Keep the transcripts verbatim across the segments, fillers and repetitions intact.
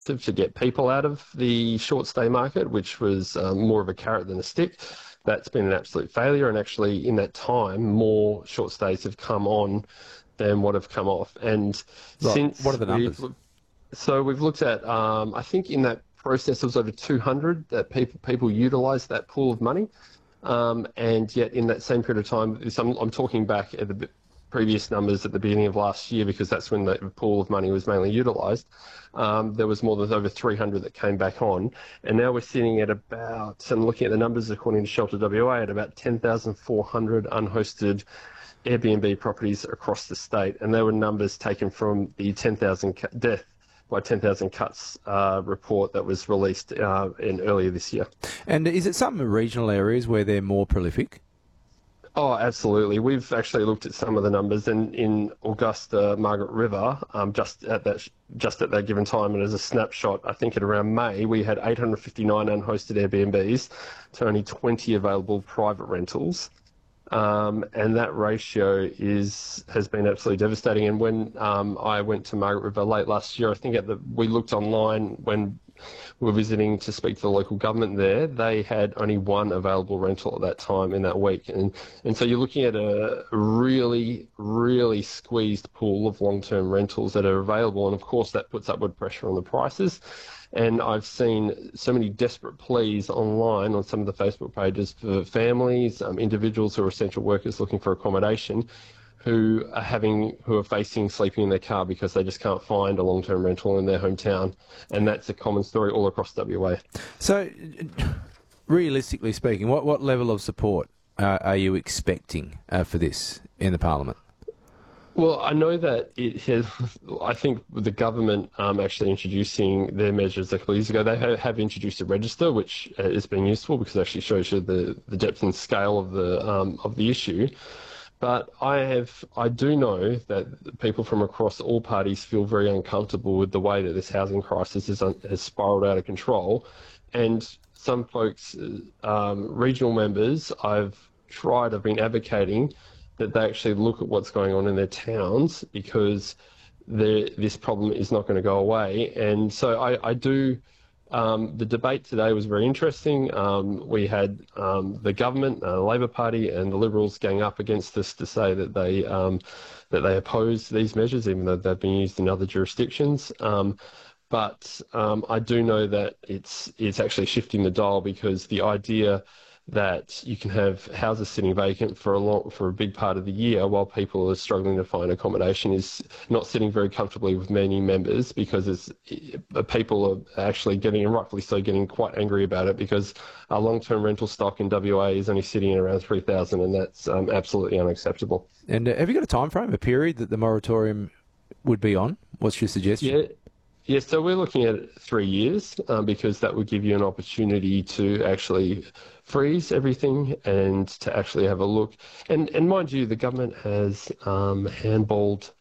to get people out of the short stay market, which was um, more of a carrot than a stick. That's been an absolute failure, and actually in that time more short stays have come on than what have come off. And Right. since What are the numbers? we've, so we've looked at, um, I think in that process it was over two hundred that people people utilised that pool of money, um, and yet in that same period of time, this, I'm, I'm talking back at the previous numbers at the beginning of last year because that's when the pool of money was mainly utilised. Um, there was more than over three hundred that came back on, and now we're sitting at about, and looking at the numbers according to Shelter W A, at about ten thousand four hundred unhosted Airbnb properties across the state, and they were numbers taken from the ten thousand cu- death by ten thousand cuts uh, report that was released uh, in earlier this year. And is it some regional areas where they're more prolific? Oh, absolutely. We've actually looked at some of the numbers, and in Augusta, Margaret River, um, just at that just at that given time, and as a snapshot, I think at around May, we had eight hundred fifty-nine unhosted Airbnbs to only twenty available private rentals, um, and that ratio is has been absolutely devastating. And when um, I went to Margaret River late last year, I think at the we looked online when we were visiting to speak to the local government there, they had only one available rental at that time in that week. And and so you're looking at a really, really squeezed pool of long-term rentals that are available. And of course, that puts upward pressure on the prices. And I've seen so many desperate pleas online on some of the Facebook pages for families, um, individuals who are essential workers looking for accommodation, who are having who are facing sleeping in their car because they just can't find a long-term rental in their hometown, and that's a common story all across W A. So, realistically speaking, what what level of support uh, are you expecting uh, for this in the Parliament? Well, I know that it has. I think with the government um, actually introducing their measures a couple of years ago, they have, have introduced a register, which uh, is being useful because it actually shows you the, the depth and scale of the um, of the issue. But I have, I do know that people from across all parties feel very uncomfortable with the way that this housing crisis is, has spiralled out of control. And some folks, um, regional members, I've tried, I've been advocating that they actually look at what's going on in their towns because this problem is not going to go away. And so I, I do... Um, the debate today was very interesting. Um, we had um, the government, uh, the Labor Party, and the Liberals gang up against us to say that they um, that they oppose these measures, even though they've been used in other jurisdictions. Um, but um, I do know that it's it's actually shifting the dial because the idea that you can have houses sitting vacant for a long, for a big part of the year while people are struggling to find accommodation is not sitting very comfortably with many members because it's, people are actually getting, and rightfully so, getting quite angry about it because our long-term rental stock in W A is only sitting at around three thousand, and that's um, absolutely unacceptable. And uh, have you got a time frame, a period that the moratorium would be on? What's your suggestion? Yeah. Yeah, so we're looking at three years um, because that would give you an opportunity to actually freeze everything and to actually have a look. And and mind you, the government has um, handballed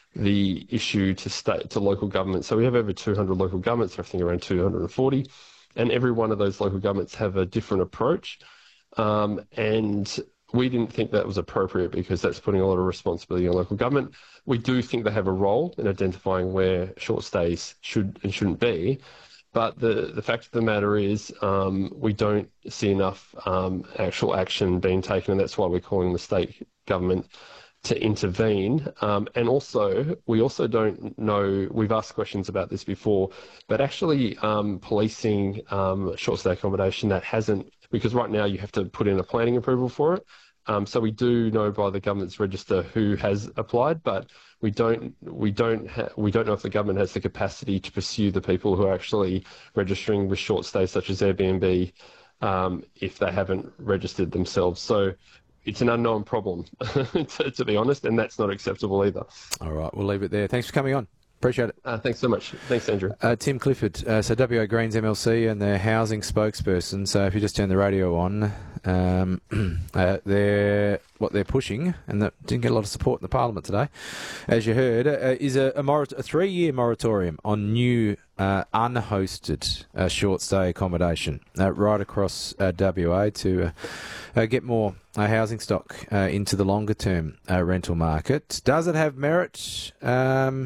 the issue to state to local governments. So we have over two hundred local governments, I think around two hundred forty, and every one of those local governments have a different approach. Um, and we didn't think that was appropriate because that's putting a lot of responsibility on local government. We do think they have a role in identifying where short stays should and shouldn't be. But the, the fact of the matter is um, we don't see enough um, actual action being taken, and that's why we're calling the state government to intervene. Um, and also, we also don't know, we've asked questions about this before, but actually um, policing um, short stay accommodation that hasn't, because right now you have to put in a planning approval for it. Um, so we do know by the government's register who has applied, but we don't we don't ha- we don't know if the government has the capacity to pursue the people who are actually registering with short stays such as Airbnb um, if they haven't registered themselves. So it's an unknown problem, to, to be honest, and that's not acceptable either. All right, we'll leave it there. Thanks for coming on. Appreciate it. Uh, thanks so much. Thanks, Andrew. Uh, Tim Clifford, uh, so W A Greens M L C and their housing spokesperson. So if you just turn the radio on, um, uh, they're, what they're pushing, and that didn't get a lot of support in the Parliament today, as you heard, uh, is a, a, morat- a three-year moratorium on new uh, unhosted uh, short-stay accommodation uh, right across uh, W A to uh, uh, get more uh, housing stock uh, into the longer-term uh, rental market. Does it have merit? Um...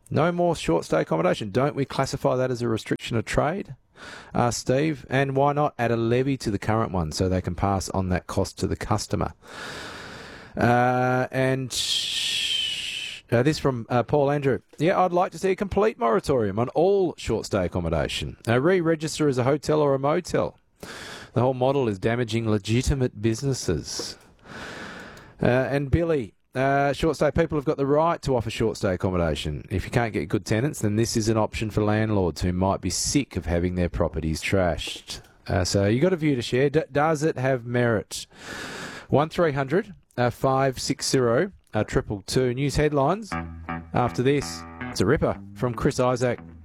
No more short stay accommodation. Don't we classify that as a restriction of trade? Uh, Steve, and why not add a levy to the current one so they can pass on that cost to the customer? Uh, and uh, this from uh, Paul Andrew. Yeah, I'd like to see a complete moratorium on all short stay accommodation. Uh, re-register as a hotel or a motel. The whole model is damaging legitimate businesses. Uh, and Billy, uh, short stay people have got the right to offer short stay accommodation. If you can't get good tenants, then this is an option for landlords who might be sick of having their properties trashed. Uh, so you got a view to share. D- does it have merit? one three hundred five six zero triple two. News headlines after this. It's a ripper from Chris Isaac.